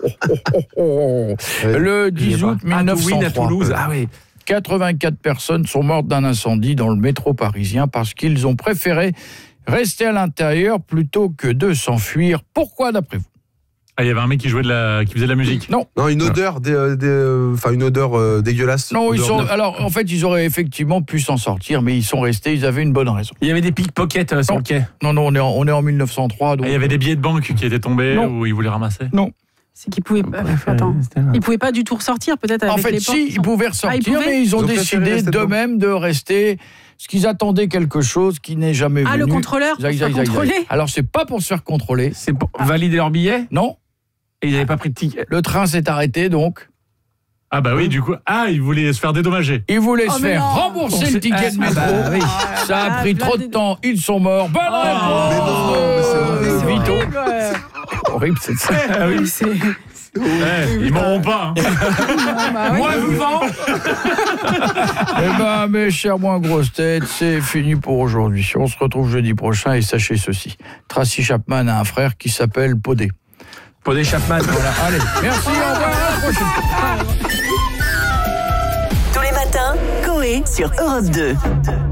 Le 10 août 1903. à Toulouse. Ah oui. 84 personnes sont mortes d'un incendie dans le métro parisien parce qu'ils ont préféré rester à l'intérieur plutôt que de s'enfuir. Pourquoi d'après vous ? Il y avait un mec qui faisait de la musique. Non, une odeur, une odeur dégueulasse. Non, alors en fait, ils auraient effectivement pu s'en sortir, mais ils sont restés. Ils avaient une bonne raison. Il y avait des pickpockets sur le quai. Non, on est en 1903. Donc... Il y avait des billets de banque qui étaient tombés ou ils voulaient ramasser. Non. C'est qu'ils pouvaient pas. Ils pouvaient pas du tout ressortir, peut-être. Avec en fait, les portes. si, ils pouvaient ressortir, mais ils ont décidé d'eux-mêmes de rester. Parce qu'ils attendaient quelque chose qui n'est jamais venu. Le contrôleur pour se faire contrôler. Alors, c'est pas pour se faire contrôler. C'est pour valider leur billet. Non. Et ils n'avaient pas pris de ticket. Le train s'est arrêté, donc. Ah bah oui, du coup. Ils voulaient se faire dédommager. Ils voulaient se faire rembourser le ticket de métro. Oui. Ça a pris trop de temps. Ils sont morts. Bonne réponse. Mais Vito. Horrible, c'est ça. Ah oui, c'est... ils m'auront pas. Moi, vivant. Mes chers moins grosses têtes, c'est fini pour aujourd'hui. On se retrouve jeudi prochain et sachez ceci. Tracy Chapman a un frère qui s'appelle Podé. Podé Chapman. Voilà. Allez, merci, au revoir, à la prochaine. Tous les matins, Coé sur Europe 2.